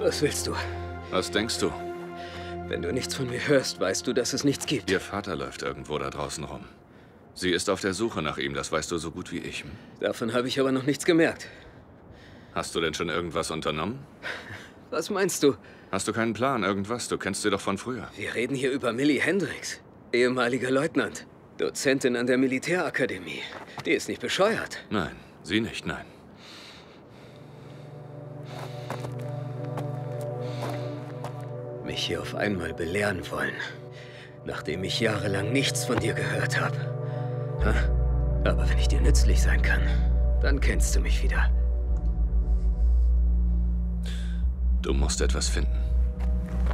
Was willst du? Was denkst du? Wenn du nichts von mir hörst, weißt du, dass es nichts gibt. Ihr Vater läuft irgendwo da draußen rum. Sie ist auf der Suche nach ihm, das weißt du so gut wie ich. Davon habe ich aber noch nichts gemerkt. Hast du denn schon irgendwas unternommen? Was meinst du? Hast du keinen Plan, irgendwas? Du kennst sie doch von früher. Wir reden hier über Millie Hendricks, ehemaliger Leutnant, Dozentin an der Militärakademie. Die ist nicht bescheuert. Nein, sie nicht, nein. Mich hier auf einmal belehren wollen, nachdem ich jahrelang nichts von dir gehört habe. Aber wenn ich dir nützlich sein kann, dann kennst du mich wieder. Du musst etwas finden.